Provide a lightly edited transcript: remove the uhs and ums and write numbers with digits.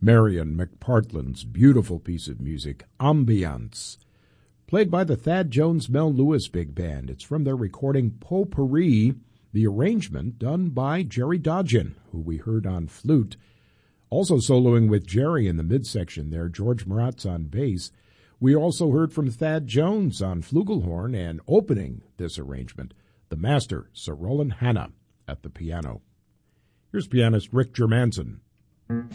Marion McPartland's beautiful piece of music, Ambiance, played by the Thad Jones Mel Lewis Big Band. It's from their recording Potpourri, the arrangement done by Jerry Dodgen, who we heard on flute. Also soloing with Jerry in the midsection there, George Maratz on bass. We also heard from Thad Jones on flugelhorn, and opening this arrangement, the master, Sir Roland Hanna, at the piano. Here's pianist Rick Germanson.